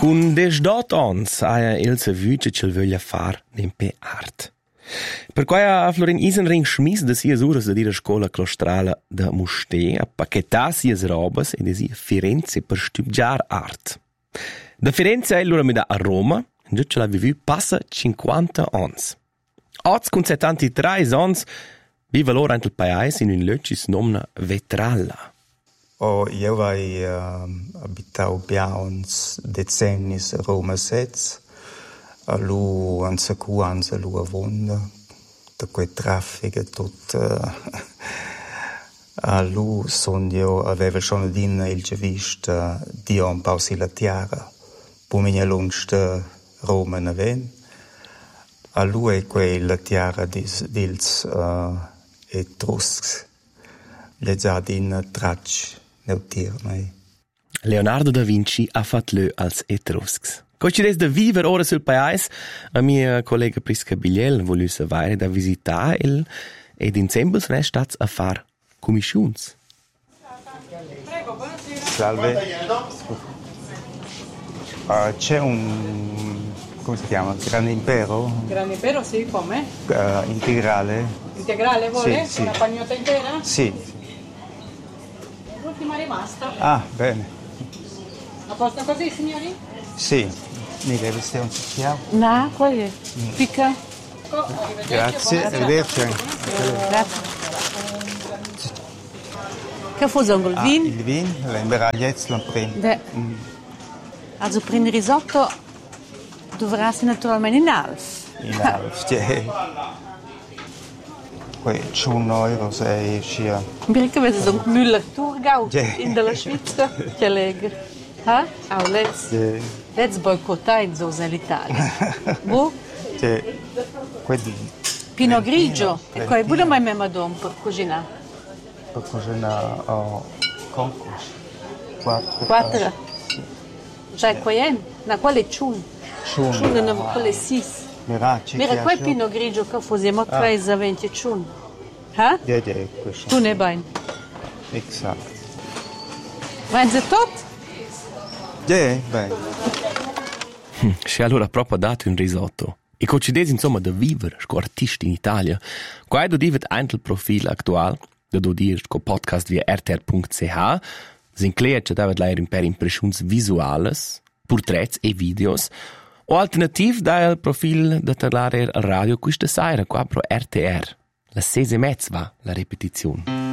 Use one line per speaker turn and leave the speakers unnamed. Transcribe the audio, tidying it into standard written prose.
Con 18 ans ha Ilse vüce che voglia far nempe art. Per cui ha Florin Isenring schmiss de sias uras de dire scola clostrala de Musté a pacchettar sias robas e de sia Firenze per studiar art. Da Firenze è allora mida a Roma, già ce l'ha vivu passa 50 ans. Oz con 73 ans vive loro anche il paese in un luogo nomna Vetralla.
Io vai abitau biauns decennis a Roma sez, a lu an sacu ans a lu a vonda, da quei traffic e tot. A lu son io aveva schon adin il gevist dio un pausi la tiara, pumigna lunch de Roma na ven. A lu è quei la tiara dils etruscs, le giardin tracci.
Leonardo da Vinci ha fatto lui als Etruscs. Coincides de viver ora sul paese, a mia collega Prisca Bigliel voglio sapere da visitare ed in sembus ne stats a far commissions.
Prego, buonasera. Salve. C'è un, come si chiama? Grande Impero?
Grande Impero, sì, come?
Integrale.
Integrale vuole?
Sì, sì.
Una pagnotta intera?
Sì.
L'ultima rimasta.
Ah, bene.
A posto così, signori?
Sì. Mi deve essere un secchiato?
No, qual è? Picca?
Grazie, arrivederci.
Grazie. Che fuso il vin?
Il vin, l'imberragliezza la prima.
Also, per il risotto dovresti naturalmente in alf.
In alf, sì. Poi c'è €1 se scia.
Perché vedi so Müller-Thurgau in della Svizzera? Che legge. Ah? Oh, let's boicottare l'Italia. Boh?
Sì.
Pinot grigio. E poi pure mai me madonna per cucinare.
Per cucinare concorso.
4. Cioè, qua è? Na quale ciun? Ciun non quale 6. Mira quel Pinot grigio che facciamo 3,20 ciun. Eh?
Questo.
Tu ne vai.
Esatto.
Mangi tot?
Bene.
Si allora proprio dato un risotto. E coincidesi insomma da vivere con artisti in Italia. Qua do divet anche il profilo attuale, da do dir con podcast via rtr.ch, s'inclea che davet l'air per impressioni visuales, portrets e videos, o alternativ da il profil da parlare al radio questa sera qua pro RTR. La 6:30 va la ripetizione.